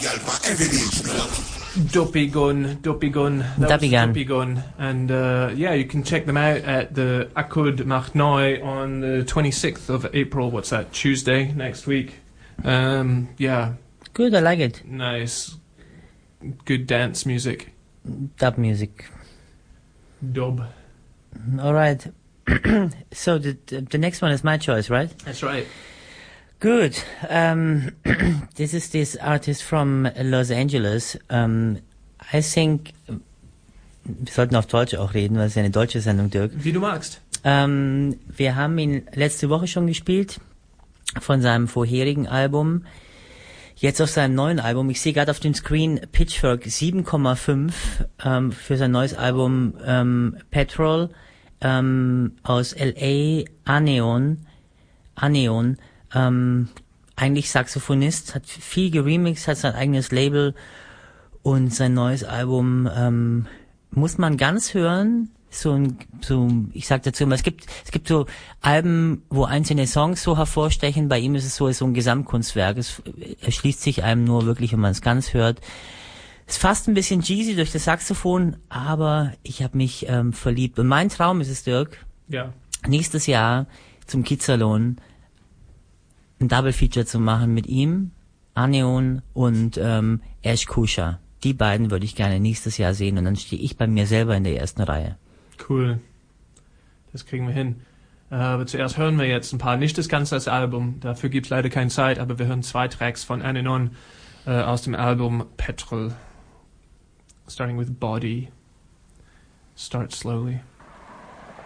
Duppy Gun. Duppy Gun. And yeah, you can check them out at the Akud Macht Neu on the 26th of April. What's that? Tuesday next week. Yeah. Good, I like it. Nice. Good dance music. Dub music. Dub. All right. So the next one is my choice, right? That's right. Good. This is this artist from Los Angeles. I think wir sollten auf Deutsch auch reden, weil es ja eine deutsche Sendung, Dirk. Wie du magst. Wir haben ihn letzte Woche schon gespielt von seinem vorherigen Album. Jetzt auf seinem neuen Album. Ich sehe gerade auf dem Screen Pitchfork 7,5 für sein neues Album Petrol aus LA. Aneon. Eigentlich Saxophonist, hat viel geremixed, hat sein eigenes Label und sein neues Album muss man ganz hören. Ich sag dazu immer, es gibt so Alben, wo einzelne Songs so hervorstechen. Bei ihm ist es so ein Gesamtkunstwerk. Es erschließt sich einem nur wirklich, wenn man es ganz hört. Es ist fast ein bisschen cheesy durch das Saxophon, aber ich habe mich verliebt. Und mein Traum ist es, Dirk, ja, nächstes Jahr zum Kiezsalon ein Double Feature zu machen mit ihm, Aneon und Ash Kusha. Die beiden würde ich gerne nächstes Jahr sehen und dann stehe ich bei mir selber in der ersten Reihe. Cool. Das kriegen wir hin. Aber zuerst hören wir jetzt ein paar, nicht das ganze Album, dafür gibt's leider keine Zeit, aber wir hören 2 Tracks von Aneon aus dem Album Petrol. Starting with Body. Start slowly.